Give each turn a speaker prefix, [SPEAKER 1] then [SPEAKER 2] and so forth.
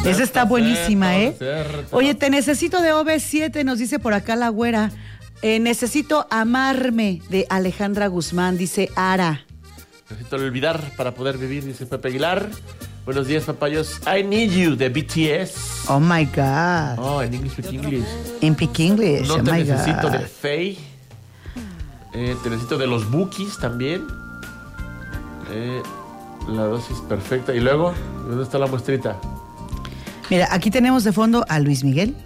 [SPEAKER 1] Esa está buenísima, ¿eh? Oye, te necesito de OV7, nos dice por acá la güera. Necesito amarme, de Alejandra Guzmán, dice Ara.
[SPEAKER 2] Necesito olvidar para poder vivir, dice Pepe Aguilar. Buenos días, papayos. I Need You, de BTS.
[SPEAKER 1] Oh, my God.
[SPEAKER 2] Oh, en English Speak English.
[SPEAKER 1] En Peak English,
[SPEAKER 2] No
[SPEAKER 1] oh
[SPEAKER 2] te
[SPEAKER 1] my
[SPEAKER 2] necesito,
[SPEAKER 1] God.
[SPEAKER 2] de Faye. Te necesito de los Bookies también. La dosis perfecta. Y luego, ¿dónde está la muestrita?
[SPEAKER 1] Mira, aquí tenemos de fondo a Luis Miguel.